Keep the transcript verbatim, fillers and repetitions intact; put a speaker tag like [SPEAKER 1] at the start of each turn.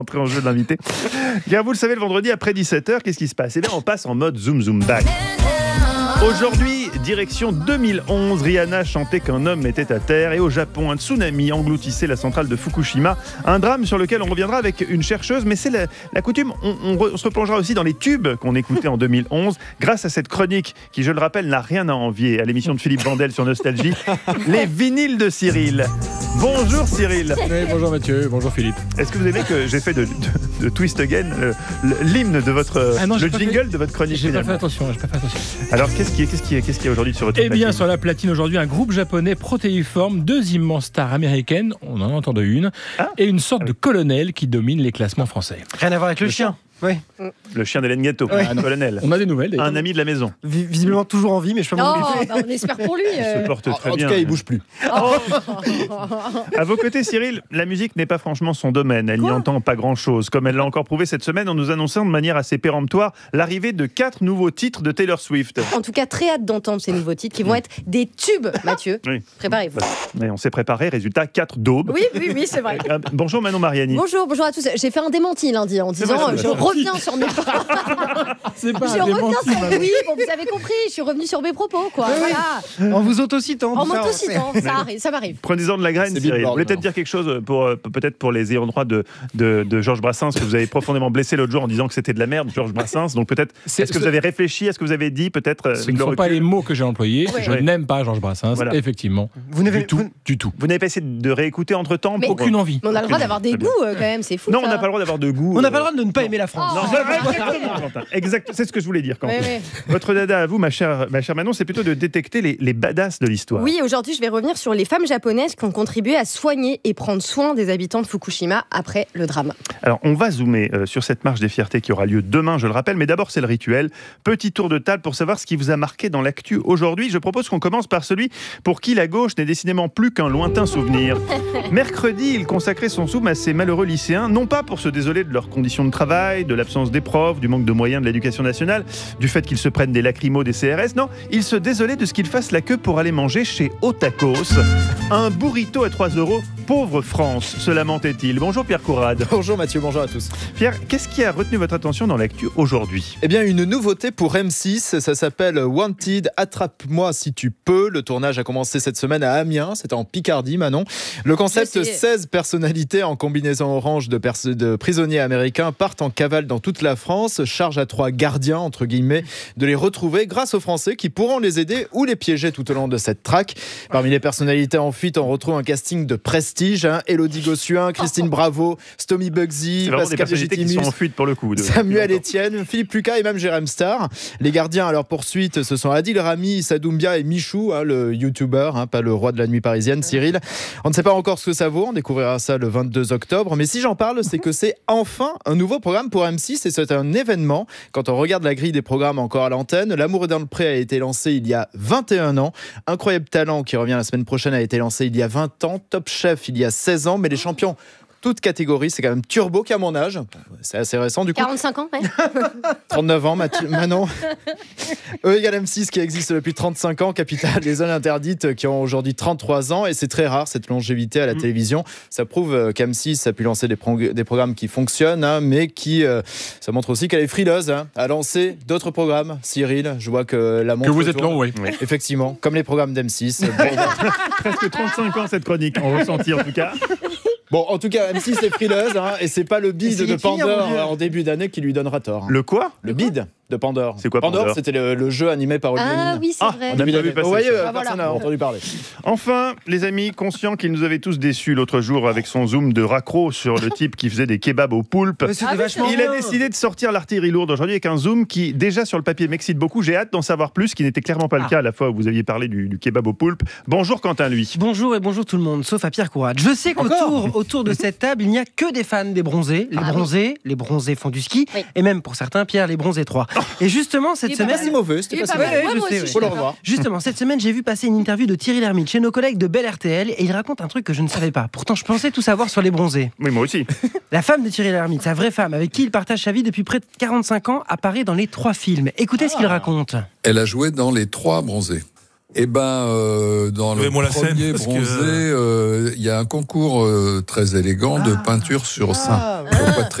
[SPEAKER 1] Entrer en jeu de l'invité. Bien, vous le savez, le vendredi après dix-sept heures, qu'est-ce qui se passe? Eh bien, on passe en mode zoom zoom back. Aujourd'hui, direction deux mille onze, Rihanna chantait qu'un homme était à terre et au Japon, un tsunami engloutissait la centrale de Fukushima. Un drame sur lequel on reviendra avec une chercheuse, mais c'est la, la coutume. On, on, re, on se replongera aussi dans les tubes qu'on écoutait en deux mille onze grâce à cette chronique qui, je le rappelle, n'a rien à envier à l'émission de Philippe Vandel sur Nostalgie, les vinyles de Cyril. Bonjour Cyril.
[SPEAKER 2] Oui, bonjour Mathieu, bonjour Philippe.
[SPEAKER 1] Est-ce que vous aimez que j'ai fait de, de, de Twist Again euh, l'hymne de votre
[SPEAKER 2] ah non,
[SPEAKER 1] le jingle
[SPEAKER 2] fait,
[SPEAKER 1] de votre chronique?
[SPEAKER 2] J'ai pas fait attention, j'ai pas fait attention.
[SPEAKER 1] Alors qu'est-ce qui est qu'est-ce qui est qu'est-ce qu'il y a aujourd'hui sur votre
[SPEAKER 2] Eh bien,
[SPEAKER 1] platine?
[SPEAKER 2] sur la platine aujourd'hui, un groupe japonais protéiforme, deux immenses stars américaines, on en a entendu une, ah et une sorte ah oui. de colonel qui domine les classements français.
[SPEAKER 3] Rien à voir avec le, le chien.
[SPEAKER 1] Oui. Le chien d'Hélène Gâteau,
[SPEAKER 3] ouais.
[SPEAKER 1] un colonel.
[SPEAKER 2] On a des nouvelles.
[SPEAKER 1] Un ami de la maison.
[SPEAKER 3] V- visiblement toujours en vie, mais je peux m'en
[SPEAKER 4] occuper. Bah on espère pour lui.
[SPEAKER 1] Il se porte très
[SPEAKER 5] en,
[SPEAKER 1] bien.
[SPEAKER 5] En tout cas, il bouge plus.
[SPEAKER 1] Oh. À vos côtés, Cyril, la musique n'est pas franchement son domaine. Elle n'y entend pas grand-chose. Comme elle l'a encore prouvé cette semaine en nous annonçant de manière assez péremptoire l'arrivée de quatre nouveaux titres de Taylor Swift.
[SPEAKER 4] En tout cas, très hâte d'entendre ces nouveaux titres qui vont être des tubes, Mathieu. Oui. Préparez-vous.
[SPEAKER 1] Mais on s'est préparé. Résultat, quatre daubes.
[SPEAKER 4] Oui, oui, oui, c'est vrai.
[SPEAKER 1] Euh, bonjour Manon Mariani.
[SPEAKER 4] Bonjour, bonjour à tous. J'ai fait un démenti lundi en disant vrai, je reviens sur mes
[SPEAKER 2] C'est pas
[SPEAKER 4] je
[SPEAKER 2] un démenti,
[SPEAKER 4] sur... Oui, bon, vous avez compris, je suis revenue sur mes propos, quoi.
[SPEAKER 3] Oui,
[SPEAKER 4] voilà.
[SPEAKER 3] En vous autocitant.
[SPEAKER 4] En m'autocitant, ça arrive, ça m'arrive.
[SPEAKER 1] Prenez-en de la graine, Cyril. Vous voulez peut-être dire quelque chose pour, peut-être pour les ayants droit de, de, de Georges Brassens, que vous avez profondément blessé l'autre jour en disant que c'était de la merde, Georges Brassens. Donc peut-être, est-ce que ce... vous avez réfléchi, est-ce que vous avez dit peut-être...
[SPEAKER 2] Ce ne sont pas les mots que j'ai employés. Oui. Je oui. n'aime pas Georges Brassens, voilà. Effectivement.
[SPEAKER 3] Vous n'avez
[SPEAKER 2] du tout,
[SPEAKER 3] vous...
[SPEAKER 2] du tout.
[SPEAKER 1] Vous n'avez pas essayé de réécouter entre-temps?
[SPEAKER 4] Mais
[SPEAKER 2] aucune envie.
[SPEAKER 4] Mais on a le droit d'avoir des goûts quand même, c'est fou.
[SPEAKER 1] Non,
[SPEAKER 4] ça.
[SPEAKER 1] on n'a pas le droit d'avoir de goût.
[SPEAKER 3] On n'a pas le droit de ne pas aimer la France.
[SPEAKER 1] Non, exactement, exact, c'est ce que je voulais dire. Quand oui, oui. Votre dada à vous, ma chère, ma chère Manon, c'est plutôt de détecter les, les badass de l'histoire.
[SPEAKER 4] Oui, aujourd'hui, je vais revenir sur les femmes japonaises qui ont contribué à soigner et prendre soin des habitants de Fukushima après le drame.
[SPEAKER 1] Alors, on va zoomer euh, sur cette marche des fiertés qui aura lieu demain, je le rappelle, mais d'abord, c'est le rituel. Petit tour de table pour savoir ce qui vous a marqué dans l'actu aujourd'hui. Je propose qu'on commence par celui pour qui la gauche n'est décidément plus qu'un lointain souvenir. Mercredi, il consacrait son zoom à ces malheureux lycéens, non pas pour se désoler de leurs conditions de travail, de l'absence des profs, du manque de moyens de l'éducation nationale, du fait qu'ils se prennent des lacrymos, des C R S, non, il se désolait de ce qu'ils fassent la queue pour aller manger chez Otakos. Un burrito à trois euros, pauvre France, se lamentait-il. Bonjour Pierre Courade.
[SPEAKER 5] Bonjour Mathieu, bonjour à tous.
[SPEAKER 1] Pierre, qu'est-ce qui a retenu votre attention dans l'actu aujourd'hui?
[SPEAKER 5] Eh bien, une nouveauté pour M six, ça s'appelle Wanted, attrape-moi si tu peux. Le tournage a commencé cette semaine à Amiens, c'était en Picardie, Manon. Le concept, seize personnalités en combinaison orange de, pers- de prisonniers américains partent en cavale dans toute la France, charge à trois gardiens, entre guillemets, de les retrouver grâce aux Français qui pourront les aider ou les piéger tout au long de cette traque. Parmi les personnalités en fuite, on retrouve un casting de prestige, hein, Élodie Gossuin, Christine Bravo, Stomy Bugsy, Pascal
[SPEAKER 1] Legitimus, qui sont en fuite pour le coup. De,
[SPEAKER 5] Samuel Etienne, Philippe Lucas et même Jérém Star. Les gardiens à leur poursuite, ce sont Adil Rami, Sadoumbia et Michou, hein, le youtubeur, hein, pas le roi de la nuit parisienne, Cyril. On ne sait pas encore ce que ça vaut, on découvrira ça le vingt-deux octobre, mais si j'en parle, c'est que c'est enfin un nouveau programme pour M six et c'est un événement. Quand on regarde la grille des programmes encore à l'antenne, L'amour est dans le pré a été lancé il y a vingt et un ans, Incroyable Talent qui revient la semaine prochaine a été lancé il y a vingt ans, Top Chef il y a seize ans, mais les champions toute catégorie, c'est quand même Turbo qui a mon âge. C'est assez récent du coup.
[SPEAKER 4] quarante-cinq ans, ouais.
[SPEAKER 5] trente-neuf ans, Mathieu, Manon. E égale M six qui existe depuis trente-cinq ans, Capital, Les Zones Interdites qui ont aujourd'hui trente-trois ans et c'est très rare cette longévité à la mmh. télévision. Ça prouve qu'M six a pu lancer des, pro- des programmes qui fonctionnent, hein, mais qui, euh, ça montre aussi qu'elle est frileuse, hein, à lancer d'autres programmes. Cyril, je vois que la montre
[SPEAKER 2] que vous êtes
[SPEAKER 5] tourne.
[SPEAKER 2] long, oui.
[SPEAKER 5] oui. Effectivement, comme les programmes d'M six.
[SPEAKER 1] Presque trente-cinq ans cette chronique, en ressenti en tout cas.
[SPEAKER 5] Bon, en tout cas, M six est frileuse, hein, et c'est pas le bid de Pandore hein, en début d'année qui lui donnera tort. Hein.
[SPEAKER 1] Le quoi?
[SPEAKER 5] Le bid de Pandore.
[SPEAKER 1] C'est quoi Pandore?
[SPEAKER 5] Pandore, c'était le, le jeu animé par Olivier
[SPEAKER 4] Ah
[SPEAKER 5] Mine.
[SPEAKER 4] oui, c'est
[SPEAKER 1] ah,
[SPEAKER 4] vrai.
[SPEAKER 1] On a bien vu passer. Vous voyez,
[SPEAKER 5] euh, personne n'a entendu parler.
[SPEAKER 1] Enfin, les amis, conscients qu'il nous avait tous déçus l'autre jour avec son zoom de raccro sur le type qui faisait des kebabs aux poulpes,
[SPEAKER 3] ah,
[SPEAKER 1] il a décidé de sortir l'artillerie lourde aujourd'hui avec un zoom qui, déjà sur le papier, m'excite beaucoup. J'ai hâte d'en savoir plus, ce qui n'était clairement pas le ah. cas à la fois où vous aviez parlé du, du kebab aux poulpes. Bonjour Quentin, lui.
[SPEAKER 3] Bonjour et bonjour tout le monde, sauf à Pierre Courade. Je sais qu'autour autour de cette table, il n'y a que des fans des bronzés. Les ah, bronzés, oui. les bronzés font du ski, oui. et même pour certains, Pierre, les bronzés trois. Oh. Et justement, cette semaine...
[SPEAKER 5] C'est mauvais, c'était pas, pas
[SPEAKER 4] mal. Ouais,
[SPEAKER 5] ouais,
[SPEAKER 4] je sais,
[SPEAKER 5] Faut le revoir.
[SPEAKER 3] Justement, cette semaine, j'ai vu passer une interview de Thierry Lhermitte chez nos collègues de Bel R T L et il raconte un truc que je ne savais pas. Pourtant, je pensais tout savoir sur les bronzés.
[SPEAKER 1] Oui, moi aussi.
[SPEAKER 3] La femme de Thierry Lhermitte, sa vraie femme, avec qui il partage sa vie depuis près de quarante-cinq ans, apparaît dans les trois films. Écoutez ah. ce qu'il raconte.
[SPEAKER 6] Elle a joué dans les trois bronzés. Eh ben, euh, dans le
[SPEAKER 7] moi la
[SPEAKER 6] premier
[SPEAKER 7] scène,
[SPEAKER 6] bronzé, il
[SPEAKER 7] que...
[SPEAKER 6] euh, y a un concours euh, très élégant ah. de peinture sur sein. Ah, ouais.